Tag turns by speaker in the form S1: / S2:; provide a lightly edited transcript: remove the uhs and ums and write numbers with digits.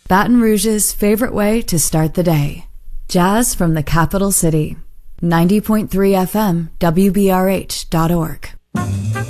S1: Baton Rouge's favorite way to start the day. Jazz from the capital city. 90.3 FM, WBRH.org.